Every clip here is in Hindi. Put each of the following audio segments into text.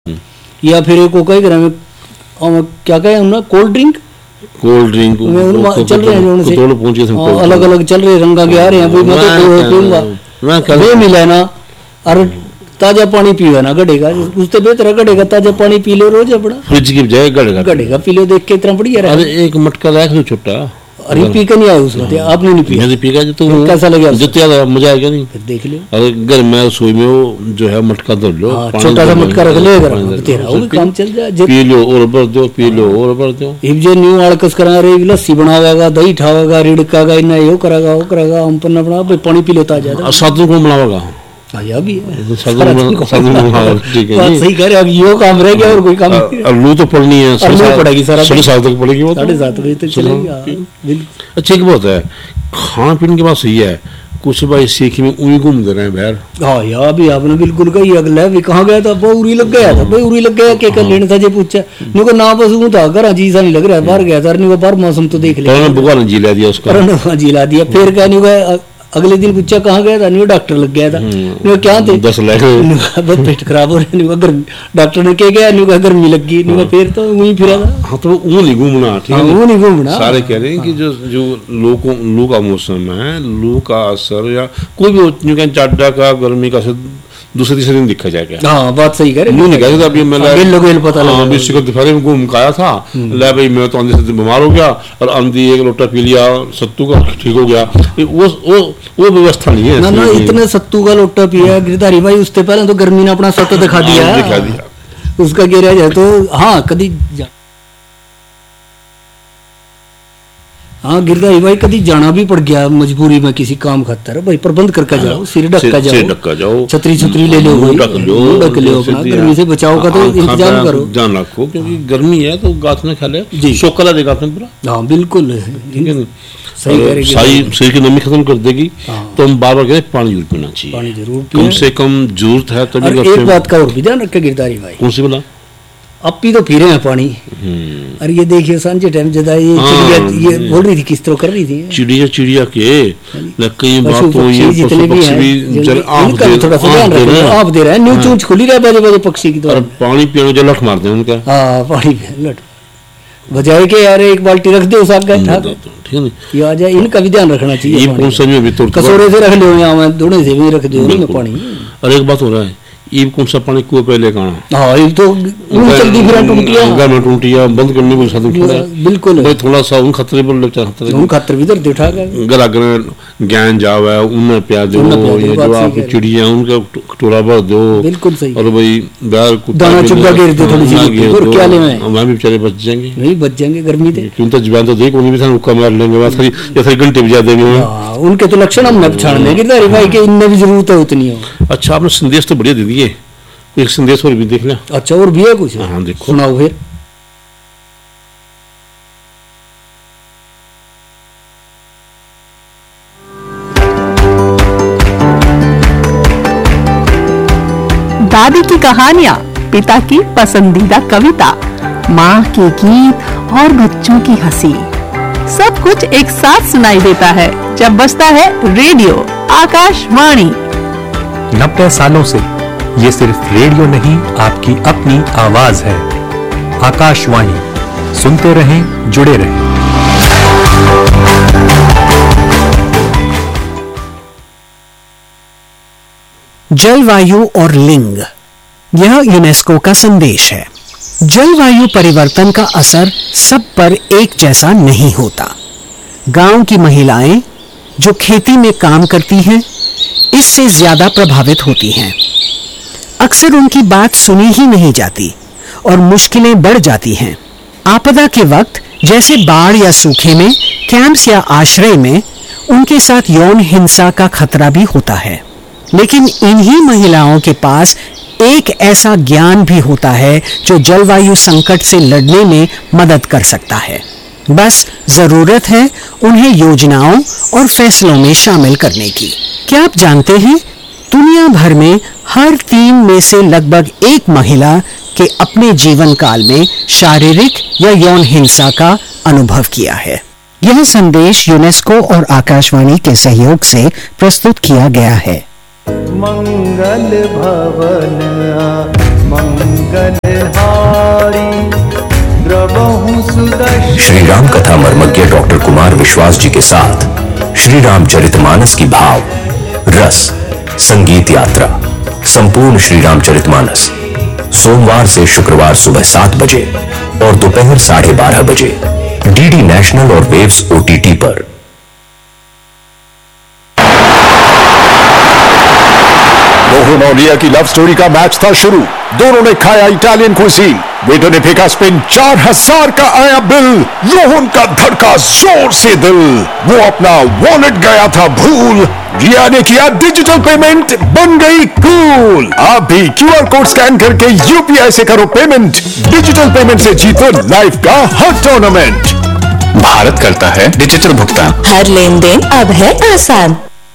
या फिर एक कोका ग्राम में क्या कहे उन्होंने कोल्ड ड्रिंक चल रहे हैं अलग अलग चल रहे रंगा के आ रहे हैं भाई मैं तो पीऊंगा वे मिला ना और ताजा पानी पीवा ना गड़ेगा उससे बेहतर गड़ेगा ताजा पानी पी लो रोज अपना फ्रिज की बजाय गड़ेगा पी लो देख के इतना बढ़िया रहा। अरे एक मटका रख लो छोटा अरे पी के नहीं आया उसमें आपने नहीं पिया पीगा तो कैसा लगा जितना मजा आएगा नहीं फिर देख लो। अरे घर में रसोई में वो जो है मटका धर लो छोटा सा मटका रख लो तेरा वो काम चल जाए पी लो और भर दो पी लो और भर दो इब जो न्यू आड़कस करा रहे लस्सी बनावेगा दही ठावेगा रिड़कागा इन्ना यो करेगा वो करेगा हम पर अपना पानी पी लेता जाए साधु को बनावेगा आया भी है ठीक है सही कह रहे अब यो काम रह गया और कोई काम लू तो पढ़नी है पड़ेगी सारा 7:30 तक पड़ेगी वो 7:30 बजे तक चलेगी। अच्छा एक बात है खान पीने के बाद सही है कुछ भाई सीखी में उई घूम रहे हैं बाहर। हाँ यार अभी आपने बिल्कुल कही अगला भी कहाँ गया था उरी लग गया था भाई उरी लग गया के कर लेने था जे पूछा न्यू को ना बस था घर जी सा नहीं लग रहा है बाहर गया था न्यू बाहर मौसम तो देख लिया बुखार जिला दिया उसका जिला दिया फिर क्या न्यू अगले दिन पूछा कहाँ गया था न्यू डॉक्टर लग गया था न्यू क्या थे 10 लाख बस पेट खराब हो रहा है न्यू गर्मी डॉक्टर ने क्या गया न्यू का गर्मी लग गई न्यू फिर तो वहीं फिरा था। हाँ तो वो नहीं घूमना ठीक है वो नहीं घूमना सारे कह रहे हैं कि जो लू का मौसम है लू का असर या कोई भी चाटा का गर्मी का असर दूसरे तीसरे दिन दिखा जाएगा। हाँ बात सही कह रहे नहीं कहा था अभी मैं पता लगा अभी दोपहर में घूम आया था ले भाई मैं तो अंधे से बीमार हो गया और अंधी एक लोटा पी लिया सत्तू का ठीक हो गया वो व्यवस्था नहीं है ना इतने सत्तू का लोटा पिया गिरधारी भाई उससे पहले तो गर्मी ने अपना सत्ता दिखा दिया उसका गिरा जाए तो हाँ कभी हाँ गिरधारी भाई कभी जाना भी पड़ गया मजबूरी में किसी काम खातर भाई प्रबंध करके जाओ सिर ढक्का जाओ छतरी ले लो ढक लो अपना गर्मी से बचाव का तो इंतजाम करो जान रखो क्योंकि गर्मी है तो गाछ में खा ले जी शोकला देगा आपने पूरा। हाँ बिल्कुल ठीक है सही करेगी शरीर की नमी खत्म कर देगी तो हम बार बार कहते पानी जरूर पीना चाहिए पानी जरूर कम से कम जरूरत है तभी। एक बात का और भी ध्यान रखे गिरधारी भाई कौन सी बोला अब भी तो पी रहे हैं पानी। अरे ये देखिए सांझे टाइम ज्यादा ये बोल रही थी किस तरह कर रही थी चिड़िया के कई बात तो ये जितने भी हैं थोड़ा सा ध्यान रखो आप दे रहे हैं न्यू चूंच खुली रहा है बजे पक्षी की तो पानी पीने जो लठ मारते हैं उनका। हाँ पानी लठ बजाय के यार एक बाल्टी रख दो साग ठीक है ये आ जाए इनका भी ध्यान रखना चाहिए कसौरे से रख लो यहाँ दोनों से भी रख दो पानी। और एक बात हो रहा है ये कौन सा पानी कुएं पे लेकर आना। हाँ ये तो जल्दी फिर टूटिया बंद करने को साधन बिल्कुल भाई थोड़ा सा उन खतरे पर उन खतरे भी दर्द उठा गए अगर अगर ज्ञान जाव है उन प्यार दो ये जो आपकी चिड़िया उनका कटोरा भर दो बिल्कुल सही और भाई बैर दाना चुप्पा गिर दे थोड़ी सी और क्या ले मैं भी बेचारे बच जाएंगे नहीं बच जाएंगे गर्मी से क्यों तो जवान तो देख उन्हें भी रुका मार लेंगे बस या फिर घंटे बजा देंगे उनके तो लक्षण हम न पछाड़ लेंगे भाई के इनमें भी जरूरत है उतनी हो। अच्छा आपने संदेश तो बढ़िया दे दिए एक संदेश और भी देख लें। अच्छा और भी है कुछ हाँ देखो सुनाओ फिर। दादी की कहानियां, पिता की पसंदीदा कविता, माँ के गीत और बच्चों की हंसी, सब कुछ एक साथ सुनाई देता है जब बजता है रेडियो आकाशवाणी। 90 सालों से ये सिर्फ रेडियो नहीं आपकी अपनी आवाज है। आकाशवाणी, सुनते रहें, जुड़े रहें। जलवायु और लिंग, यह यूनेस्को का संदेश है। जलवायु परिवर्तन का असर सब पर एक जैसा नहीं होता। गांव की महिलाएं जो खेती में काम करती हैं, इससे ज्यादा प्रभावित होती हैं। अक्सर उनकी बात सुनी ही नहीं जाती और मुश्किलें बढ़ जाती हैं। आपदा के वक्त जैसे बाढ़ या सूखे में कैंप्स या आश्रय में उनके साथ यौन हिंसा का खतरा भी होता है। लेकिन इन्हीं महिलाओं के पास एक ऐसा ज्ञान भी होता है जो जलवायु संकट से लड़ने में मदद कर सकता है। बस जरूरत है उन्हें योजनाओं और फैसलों में शामिल करने की। क्या आप जानते हैं, दुनिया भर में हर 3 में से लगभग 1 महिला के अपने जीवन काल में शारीरिक या यौन हिंसा का अनुभव किया है। यह संदेश यूनेस्को और आकाशवाणी के सहयोग से प्रस्तुत किया गया है। मंगल भवन मंगल श्री राम कथा मर्मज्ञ डॉक्टर कुमार विश्वास जी के साथ श्री रामचरितमानस की भाव रस संगीत यात्रा संपूर्ण श्री रामचरितमानस सोमवार से शुक्रवार सुबह 7 बजे और दोपहर 12:30 बजे डीडी नेशनल और वेव्स OTT पर। रोहन और रिया की लव स्टोरी का मैच था शुरू। दोनों ने खाया इटालियन कुजीन। वेटर ने फेंका स्पिन, 4000 का आया बिल। रोहन का धड़का जोर से दिल। वो अपना वॉलेट गया था भूल। रिया ने किया डिजिटल पेमेंट, बन गई कूल। आप भी QR कोड स्कैन करके UPI से करो पेमेंट। डिजिटल पेमेंट से जीतो लाइफ का हर टूर्नामेंट। भारत करता है डिजिटल भुगतान। हर लेन देन अब है आसान।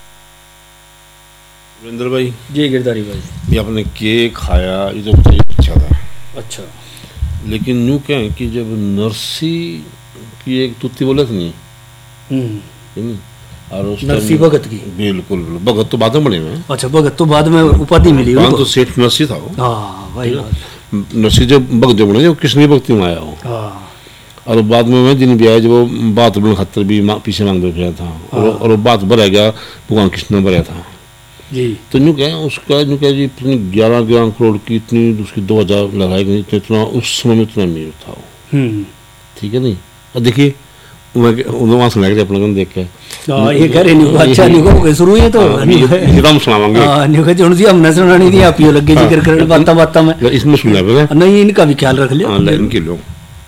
वीरेंद्र भाई जी गिरधारी भाई, ये आपने केक खाया, ये तो बताइए अच्छा था। अच्छा, लेकिन यूँ क्या है कि जब नरसी की एक तुत्ती बोले थे नहीं, और उस नरसी भगत की, बिल्कुल भगत तो बाद में बने हुए। अच्छा, भगत तो बाद में उपाधि मिली तो सेठ नरसी था वो। हाँ भाई, नरसी जब भगत जो बने, जो कृष्ण भक्ति में आया हो। और बाद में मैं दिन भी आया जब वो बात बन खतर भी पीछे मांग बैठ था, और वो बात भरा गया भगवान कृष्ण भरा था जी। तो यूँ क्या उसका यूँ क्या जी इतनी 11 करोड़ की इतनी उसकी 2000 लगाई गई, इतना उस समय में इतना अमीर था वो। ठीक है नहीं। और देखिए वहाँ सुना के अपने देख के ये कह रहे नहीं अच्छा नहीं को शुरू है तो हम सुनावांगे। नहीं कह जोन सी हमने सुनानी थी, आप ये लगे जिक्र कर बात में इसमें सुना है नहीं, इनका भी ख्याल रख लियो। इनके लोग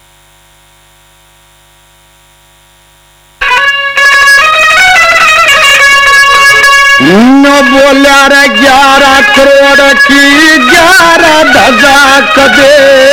न बोला रे 11 करोड़ की 11 धजाक दे।